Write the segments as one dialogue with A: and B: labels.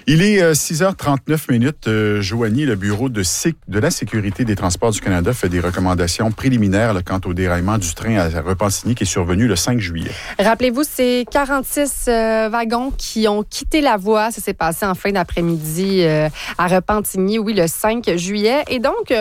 A: Il est 6h39. Joanie, le Bureau de la Sécurité des Transports du Canada fait des recommandations préliminaires quant au déraillement du train à Repentigny qui est survenu le 5 juillet.
B: Rappelez-vous, c'est 46 wagons qui ont quitté la voie. Ça s'est passé en fin d'après-midi à Repentigny, oui, le 5 juillet. Et donc,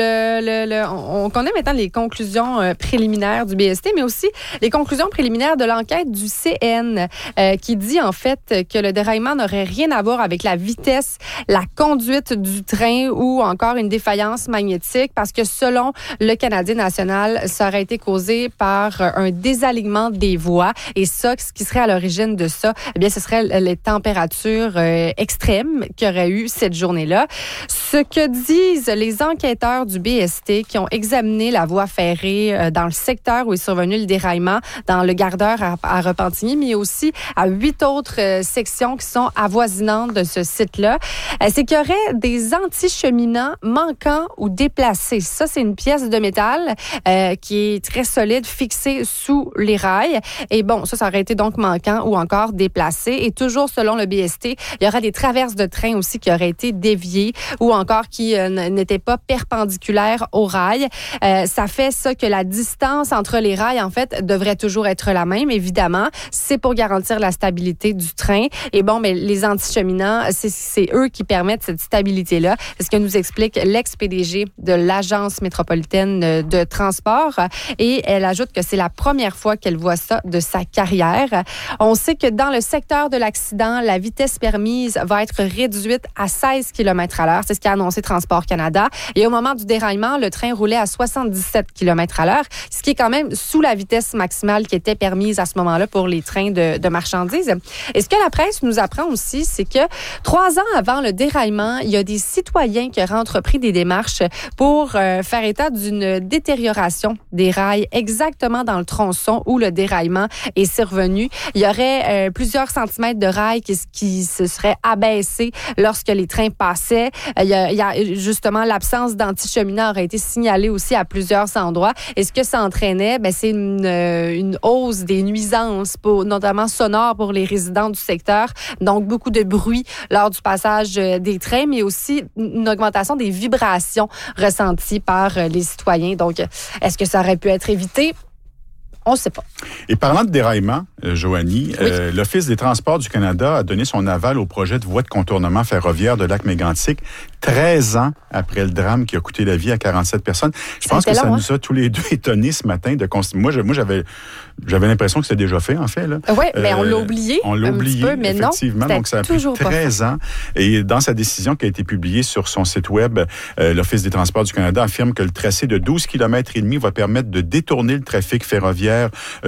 B: on connaît maintenant les conclusions préliminaires du BST, mais aussi les conclusions préliminaires de l'enquête du CN qui dit en fait que le déraillement n'aurait rien à voir avec la vitesse, la conduite du train ou encore une défaillance magnétique parce que selon le Canadien national, ça aurait été causé par un désalignement des voies et ça, ce qui serait à l'origine de ça, eh bien, ce serait les températures extrêmes qu'il y aurait eu cette journée-là. Ce que disent les enquêteurs du BST qui ont examiné la voie ferrée dans le secteur où est survenu le déraillement, dans le Gardeur à Repentigny, mais aussi à 8 autres sections qui sont avoisinantes de ce site-là, c'est qu'il y aurait des anticheminants manquants ou déplacés. Ça, c'est une pièce de métal qui est très solide, fixée sous les rails. Et bon, ça aurait été donc manquant ou encore déplacé. Et toujours selon le BST, il y aura des traverses de train aussi qui auraient été déviées ou encore qui n'étaient pas perpendiculaires aux rails. Ça fait ça que la distance entre les rails, en fait, devrait toujours être la même, évidemment. C'est pour garantir la stabilité du train. Et bon, mais les anticheminants, c'est eux qui permettent cette stabilité-là. C'est ce que nous explique l'ex-PDG de l'Agence métropolitaine de transport. Et elle ajoute que c'est la première fois qu'elle voit ça de sa carrière. On sait que dans le secteur de l'accident, la vitesse permise va être réduite à 16 km/h. C'est ce qu'a annoncé Transport Canada. Et au moment du déraillement, le train roulait à 77 km/h, ce qui est quand même sous la vitesse maximale qui était permise à ce moment-là pour les trains de marchandises. Et ce que la presse nous apprend aussi, c'est que 3 ans avant le déraillement, il y a des citoyens qui auraient entrepris des démarches pour faire état d'une détérioration des rails exactement dans le tronçon où le déraillement est survenu. Il y aurait plusieurs centimètres de rails qui se seraient abaissés lorsque les trains passaient. Il y a justement l'absence d'anticheminants aurait été signalée aussi à plusieurs endroits. Et ce que ça entraînait, c'est une hausse des nuisances, notamment sonores pour les résidents du secteur. Donc, beaucoup de bruit lors du passage des trains, mais aussi une augmentation des vibrations ressenties par les citoyens. Donc, est-ce que ça aurait pu être évité? On ne sait pas.
A: Et parlant de déraillement, Joanie, oui. L'Office des transports du Canada a donné son aval au projet de voie de contournement ferroviaire de Lac-Mégantic 13 ans après le drame qui a coûté la vie à 47 personnes. Je pense que ça nous a tous les deux étonnés ce matin. Moi, j'avais l'impression que c'était déjà fait, en fait.
B: Oui, mais on l'a oublié.
A: On l'a oublié, peu, mais effectivement. Non, donc, ça a pris 13 ans. Et dans sa décision qui a été publiée sur son site web, l'Office des transports du Canada affirme que le tracé de 12 km et demi va permettre de détourner le trafic ferroviaire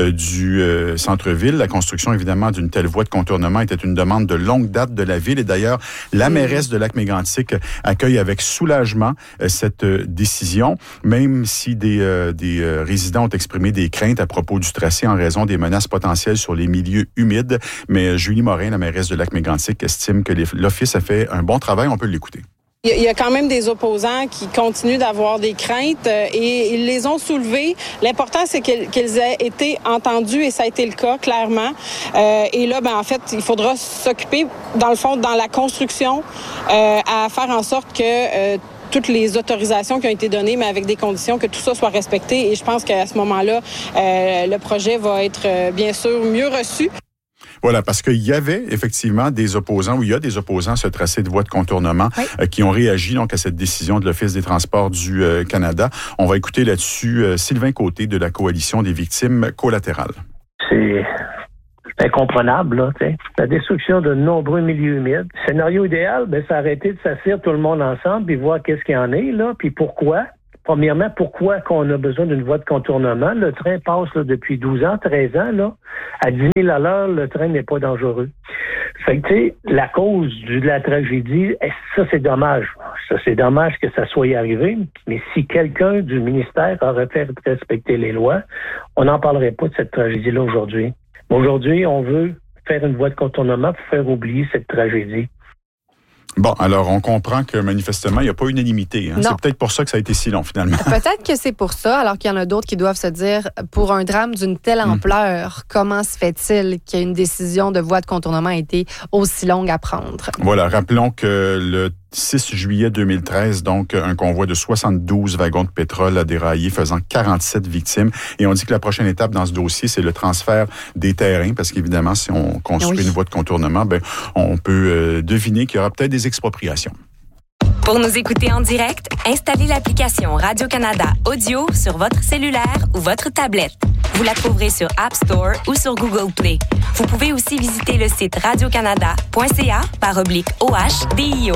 A: du centre-ville. La construction, évidemment, d'une telle voie de contournement était une demande de longue date de la ville. Et d'ailleurs, la mairesse de Lac-Mégantic accueille avec soulagement cette décision, même si des résidents ont exprimé des craintes à propos du tracé en raison des menaces potentielles sur les milieux humides. Mais Julie Morin, la mairesse de Lac-Mégantic, estime que l'Office a fait un bon travail. On peut l'écouter.
C: Il y a quand même des opposants qui continuent d'avoir des craintes et ils les ont soulevées. L'important, c'est qu'ils aient été entendus et ça a été le cas, clairement. Et là, en fait, il faudra s'occuper, dans le fond, dans la construction, à faire en sorte que toutes les autorisations qui ont été données, mais avec des conditions, que tout ça soit respecté. Et je pense qu'à ce moment-là, le projet va être, bien sûr, mieux reçu.
A: Voilà, parce qu'il y avait effectivement des opposants, ou il y a des opposants à ce tracé de voie de contournement qui ont réagi donc à cette décision de l'Office des transports du Canada. On va écouter là-dessus Sylvain Côté de la Coalition des victimes collatérales.
D: C'est incomprenable, là, tu sais. La destruction de nombreux milieux humides. Scénario idéal, c'est arrêter de s'asseoir tout le monde ensemble puis voir qu'est-ce qu'il y en est, là, puis pourquoi. Premièrement, pourquoi qu'on a besoin d'une voie de contournement? Le train passe là, depuis 12 ans, 13 ans, là, à 10 000 à l'heure, le train n'est pas dangereux. Fait que, tu sais, la cause de la tragédie, ça, c'est dommage. Ça, c'est dommage que ça soit arrivé, mais si quelqu'un du ministère aurait fait respecter les lois, on n'en parlerait pas de cette tragédie-là aujourd'hui. Aujourd'hui, on veut faire une voie de contournement pour faire oublier cette tragédie.
A: Bon, alors on comprend que manifestement, il n'y a pas unanimité. Hein? C'est peut-être pour ça que ça a été si long, finalement.
B: Peut-être que c'est pour ça, alors qu'il y en a d'autres qui doivent se dire, pour un drame d'une telle ampleur, comment se fait-il qu'une décision de voie de contournement a été aussi longue à prendre? Voilà,
A: rappelons que le 6 juillet 2013, donc un convoi de 72 wagons de pétrole a déraillé, faisant 47 victimes. Et on dit que la prochaine étape dans ce dossier, c'est le transfert des terrains, parce qu'évidemment, si on construit une voie de contournement, on peut deviner qu'il y aura peut-être des expropriations.
E: Pour nous écouter en direct, installez l'application Radio-Canada Audio sur votre cellulaire ou votre tablette. Vous la trouverez sur App Store ou sur Google Play. Vous pouvez aussi visiter le site radiocanada.ca/OHDIO.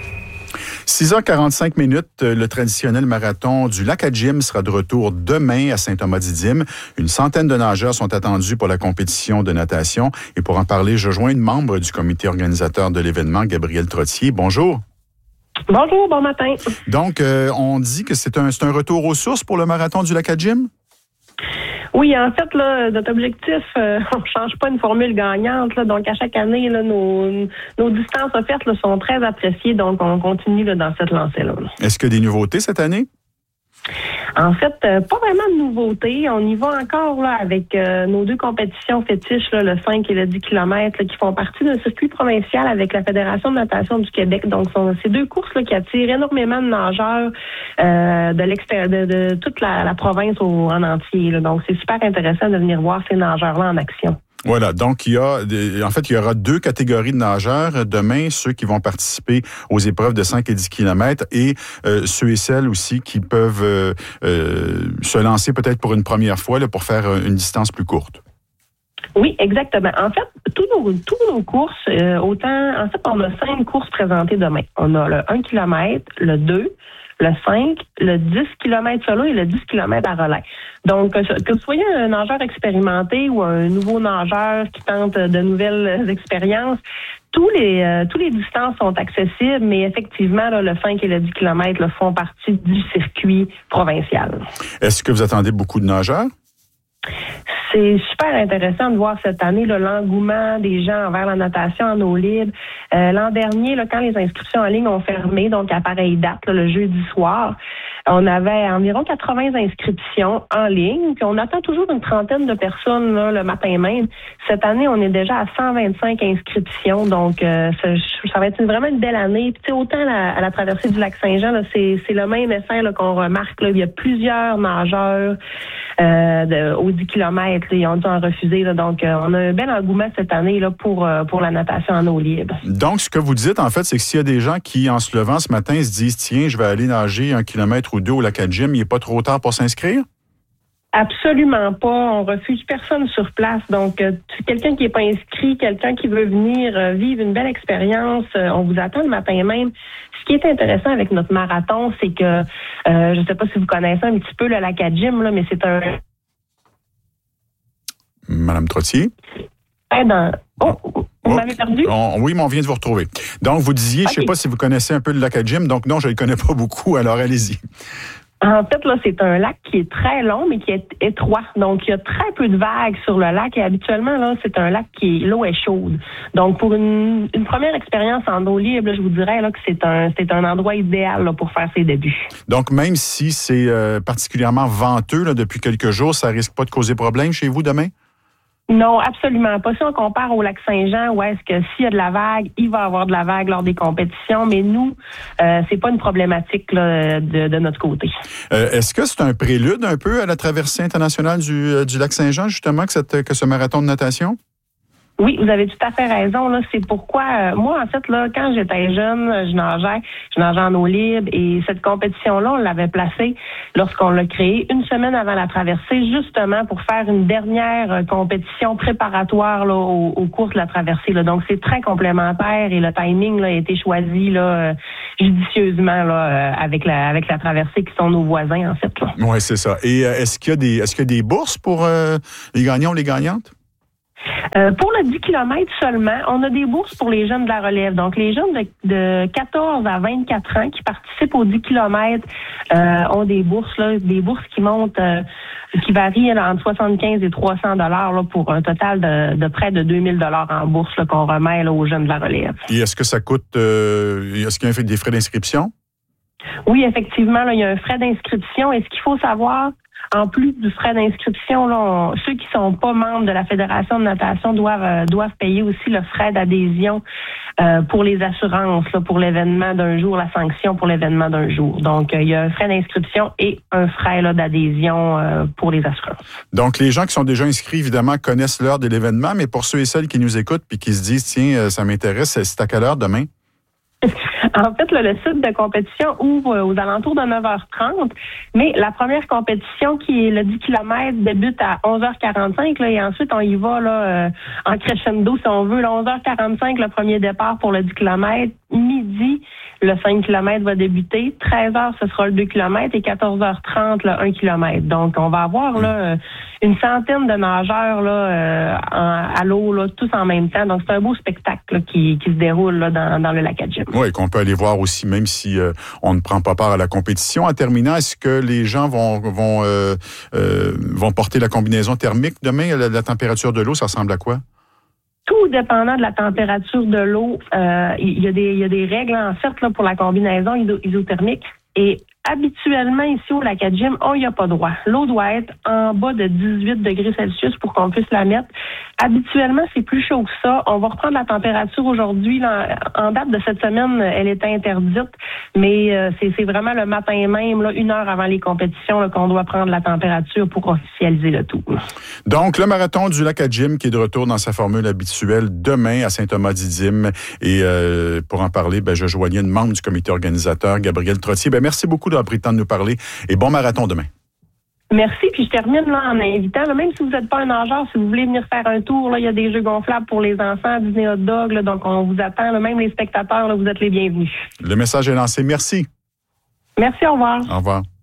A: 6h45 minutes, le traditionnel marathon du Lac-Adjim sera de retour demain à Saint-Thomas-Didyme. Une centaine de nageurs sont attendus pour la compétition de natation. Et pour en parler, je joins une membre du comité organisateur de l'événement, Gabrielle Trottier. Bonjour.
F: Bonjour, bon matin.
A: Donc, on dit que c'est un retour aux sources pour le marathon du Lac-Adjim?
F: Oui, en fait, là, notre objectif, on ne change pas une formule gagnante. Là, donc, à chaque année, là, nos distances offertes là, sont très appréciées. Donc, on continue là, dans cette lancée-là.
A: Est-ce qu'il y a des nouveautés cette année?
F: En fait, pas vraiment de nouveautés. On y va encore là avec nos deux compétitions fétiches, là, le 5 et le 10 km, là, qui font partie d'un circuit provincial avec la Fédération de natation du Québec. Donc, c'est deux courses là, qui attirent énormément de nageurs de toute la province en entier. Là. Donc, c'est super intéressant de venir voir ces nageurs-là en action.
A: Voilà, donc il y aura deux catégories de nageurs. Demain, ceux qui vont participer aux épreuves de 5 et 10 km et ceux et celles aussi qui peuvent se lancer peut-être pour une première fois là, pour faire une distance plus courte.
F: Oui, exactement. En fait, tous nos courses, on a 5 courses présentées demain. On a le 1 km, le 2, le 5, le 10 km solo et le 10 km à relais. Donc, que vous soyez un nageur expérimenté ou un nouveau nageur qui tente de nouvelles expériences, tous les distances sont accessibles, mais effectivement, là, le 5 et le 10 km là, font partie du circuit provincial.
A: Est-ce que vous attendez beaucoup de nageurs?
F: C'est super intéressant de voir cette année là, l'engouement des gens envers la natation en eau libre. L'an dernier, là, quand les inscriptions en ligne ont fermé, donc à pareille date, là, le jeudi soir, on avait environ 80 inscriptions en ligne, puis on attend toujours une trentaine de personnes là, le matin même. Cette année, on est déjà à 125 inscriptions, donc ça va être vraiment une belle année. Puis autant à la traversée du lac Saint-Jean, là, c'est le même effet là, qu'on remarque. Là, il y a plusieurs nageurs aux 10 km, là, ils ont dû en refuser. Là, donc, on a un bel engouement cette année là, pour la natation en eau libre.
A: Donc, ce que vous dites, en fait, c'est que s'il y a des gens qui, en se levant ce matin, se disent « Tiens, je vais aller nager 1 kilomètre ou 2 au Lac-Adjim », il n'est pas trop tard pour s'inscrire?
F: Absolument pas. On refuse personne sur place. Donc, quelqu'un qui n'est pas inscrit, quelqu'un qui veut venir vivre une belle expérience, on vous attend le matin même. Ce qui est intéressant avec notre marathon, c'est que, je ne sais pas si vous connaissez un petit peu le Lac-Adjim, là, mais c'est un...
A: Madame Trottier?
F: Vous m'avez perdu?
A: Oui, mais on vient de vous retrouver. Donc, vous disiez, okay. Je ne sais pas si vous connaissez un peu le Lac-Adjim, donc non, je ne le connais pas beaucoup, alors allez-y.
F: En fait, là, c'est un lac qui est très long, mais qui est étroit. Donc, il y a très peu de vagues sur le lac et habituellement, là, c'est un lac l'eau est chaude. Donc, pour une première expérience en eau libre, là, je vous dirais là, que c'est un endroit idéal là, pour faire ses débuts.
A: Donc, même si c'est particulièrement venteux là, depuis quelques jours, ça risque pas de causer problème chez vous demain?
F: Non, absolument pas. Si on compare au lac Saint-Jean, où est-ce que s'il y a de la vague, il va y avoir de la vague lors des compétitions, mais nous, c'est pas une problématique là, de notre côté.
A: Est-ce que c'est un prélude un peu à la traversée internationale du lac Saint-Jean, justement, que ce marathon de natation?
F: Oui, vous avez tout à fait raison. Là, c'est pourquoi moi, en fait, là, quand j'étais jeune, je nageais en eau libre et cette compétition-là, on l'avait placée lorsqu'on l'a créée une semaine avant la traversée, justement pour faire une dernière compétition préparatoire là, aux courses de la traversée. Là. Donc, c'est très complémentaire et le timing là, a été choisi là, judicieusement là, avec la traversée qui sont nos voisins, en fait.
A: Oui, c'est ça. Et est-ce qu'il y a des bourses pour les gagnants ou les gagnantes?
F: Pour le 10 km seulement, on a des bourses pour les jeunes de la relève. Donc, les jeunes de 14 à 24 ans qui participent aux 10 km ont des bourses, là, des bourses qui montent, qui varient là, entre 75 et 300 $ pour un total de près de 2000 $ en bourse là, qu'on remet là, aux jeunes de la relève.
A: Et est-ce que ça coûte, est-ce qu'il y a des frais d'inscription?
F: Oui, effectivement, là, il y a un frais d'inscription. Et ce qu'il faut savoir, en plus du frais d'inscription, là, ceux qui sont pas membres de la Fédération de natation doivent payer aussi le frais d'adhésion pour les assurances, là, pour l'événement d'un jour, la sanction pour l'événement d'un jour. Donc, il y a un frais d'inscription et un frais là, d'adhésion pour les assurances.
A: Donc, les gens qui sont déjà inscrits, évidemment, connaissent l'heure de l'événement, mais pour ceux et celles qui nous écoutent puis qui se disent, tiens, ça m'intéresse, c'est à quelle heure demain?
F: En fait, là, le site de compétition ouvre aux alentours de 9h30, mais la première compétition, qui est le 10 km, débute à 11h45, là, et ensuite, on y va là, en crescendo, si on veut. Là, 11h45, le premier départ pour le 10 km. Midi, le 5 km va débuter. 13h, ce sera le 2 km, et 14h30, le 1 km. Donc, on va avoir là, une centaine de nageurs là, à l'eau, là, tous en même temps. Donc, c'est un beau spectacle là, qui se déroule là, dans le lac Adjim.
A: Oui, qu'on peut aller voir aussi, même si on ne prend pas part à la compétition. En terminant, est-ce que les gens vont porter la combinaison thermique demain? La température de l'eau, ça ressemble à quoi?
F: Tout dépendant de la température de l'eau, il y a des règles en fait là, pour la combinaison isothermique. Et habituellement, ici au lac Adjim, on n'y a pas droit. L'eau doit être en bas de 18 degrés Celsius pour qu'on puisse la mettre. Habituellement, c'est plus chaud que ça. On va reprendre la température aujourd'hui. Là, en date de cette semaine, elle était interdite, mais c'est vraiment le matin même, là, 1 heure avant les compétitions, là, qu'on doit prendre la température pour officialiser le tout.
A: Donc, le marathon du lac Adjim qui est de retour dans sa formule habituelle demain à Saint-Thomas-d'Idyme. Et pour en parler, je joignais une membre du comité organisateur, Gabrielle Trottier. Merci beaucoup d'avoir pris le temps de nous parler et bon marathon demain.
F: Merci, puis je termine là, en invitant, là, même si vous n'êtes pas un nageur, si vous voulez venir faire un tour, là, il y a des jeux gonflables pour les enfants, Disney Hot Dog, là, donc on vous attend, là, même les spectateurs, là, vous êtes les bienvenus.
A: Le message est lancé. Merci.
F: Merci, au revoir.
A: Au revoir.